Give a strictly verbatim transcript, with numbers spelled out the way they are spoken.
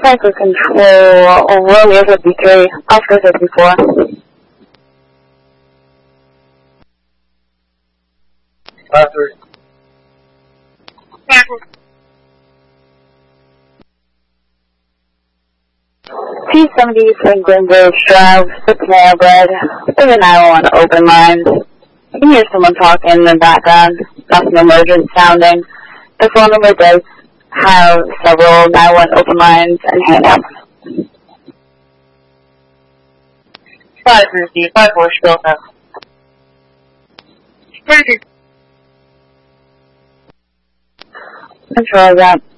Cipher Control, Romeo fifty-three, Oscar fifty-four. Five three. T seventy Franklin Bridge Drive, Panera Bread, with an nine one one open line. You can hear someone talking in the background, nothing emergent sounding. The phone number does have several nine one one open lines and hang-ups. Five three, five four, still now. Control that.